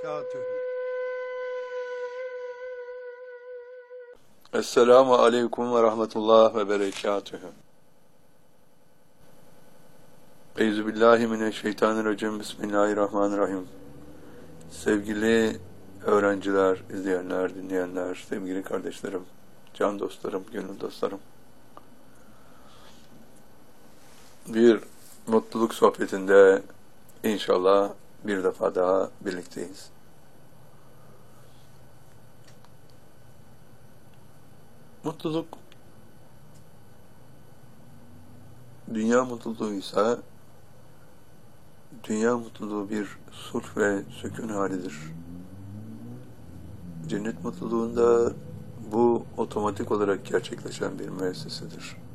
وبركاته. Esselamu aleyküm ve rahmetullah ve berekatühü. Euzubillahimineşşeytanirracim. Bismillahirrahmanirrahim. Sevgili öğrenciler, izleyenler, dinleyenler, sevgili kardeşlerim, can dostlarım, gönül dostlarım. Bir mutluluk sohbetinde inşallah bir defa daha birlikteyiz. Mutluluk, dünya mutluluğuysa, dünya mutluluğu bir sulh ve sükun halidir. Cennet mutluluğunda bu otomatik olarak gerçekleşen bir müessesedir.